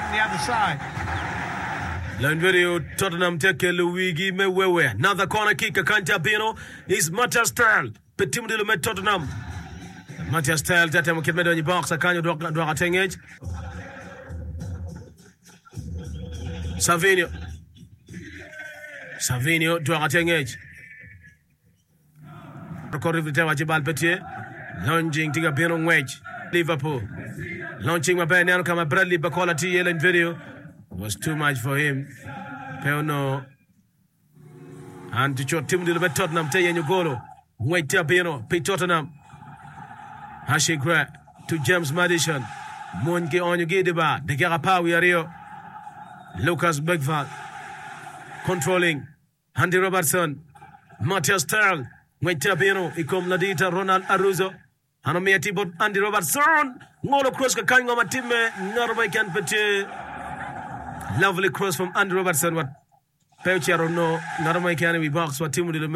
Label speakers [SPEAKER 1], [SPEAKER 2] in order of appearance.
[SPEAKER 1] from the other side.
[SPEAKER 2] Line video, Tottenham take Luigi Mewewe. Another corner kick, Kanja Bino is Matthias Tel. Petit de le Tottenham. Matthias Tel, Tatem Kemedo in the box, Akanyo Doratengage. Savinio, Doratengage. Recorded with Jabal Petier. Launching Tiga Bino Wedge. Liverpool. Launching my band now, come a Bradley Bacola T. Ellen video. Was too much for him. Peono and to Tim de Tottenham Tay and Yogolo. Wait Tabino, P Tottenham. Hashi Gra to James Madison. Monke on Yugideba, the Garapawi Rio. Lucas Begval controlling. Andy Robertson. Matthias Sterl. Wait Tabino, Ikom Ladita, Ronald Aruzo. Anometi but Andy Robertson. Ngolo cross ka kanga matime Norway can pete. Lovely cross from Andy Robertson. What Peuchero no, not my can be box what team